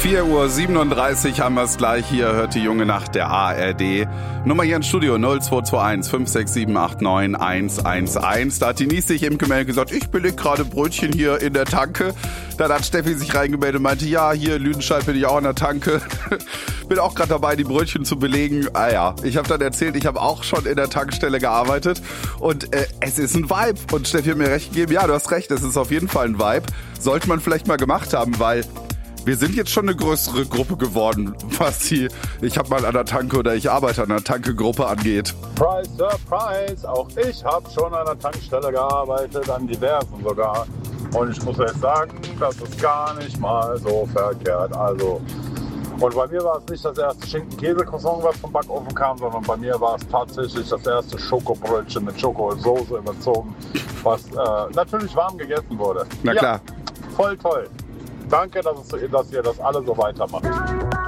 4:37 haben wir es gleich. Hier hört die junge Nacht der ARD. Nummer hier ins Studio 0221 56789 111. Da hat die Nies sich eben gemeldet und gesagt, ich beleg gerade Brötchen hier in der Tanke. Dann hat Steffi sich reingemeldet und meinte, ja, hier in Lüdenscheid bin ich auch in der Tanke. Bin auch gerade dabei, die Brötchen zu belegen. Ah ja, ich habe dann erzählt, ich habe auch schon in der Tankstelle gearbeitet. Und es ist ein Vibe. Und Steffi hat mir recht gegeben, ja, du hast recht, es ist auf jeden Fall ein Vibe. Sollte man vielleicht mal gemacht haben, weil wir sind jetzt schon eine größere Gruppe geworden, was die ich habe mal an der Tanke oder ich arbeite an der Tanke-Gruppe angeht. Surprise, surprise, auch ich habe schon an der Tankstelle gearbeitet, an diversen sogar. Und ich muss jetzt sagen, das ist gar nicht mal so verkehrt. Also, und bei mir war es nicht das erste Schinken-Käse-Croissant, was vom Backofen kam, sondern bei mir war es tatsächlich das erste Schokobrötchen mit Schokosoße überzogen, was natürlich warm gegessen wurde. Na klar. Ja, voll toll. Danke, dass ihr das alle so weitermacht.